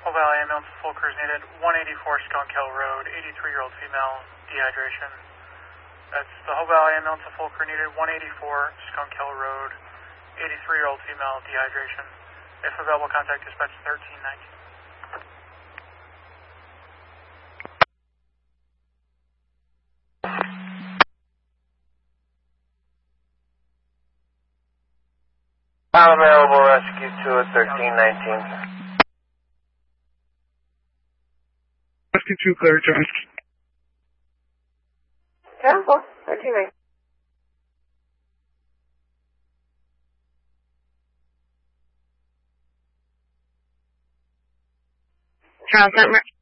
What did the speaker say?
Full Valley ambulance, full crews needed. 184 Skunk Hill Road, 83-year-old female, dehydration. That's the Whole Valley ambulance, a full crew needed. 184 Skunk Hill Road, 83-year-old female, dehydration. If available, contact dispatch 1319. Unavailable rescue to a 1319. Rescue 2, clear, John. 10-4, 1319. Charles,